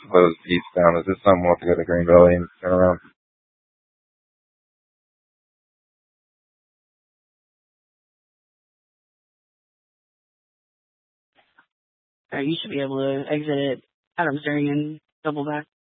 slows eastbound. Is this something we'll have to go to Green Valley and turn around? You should be able to exit at Adams Dairy and double back.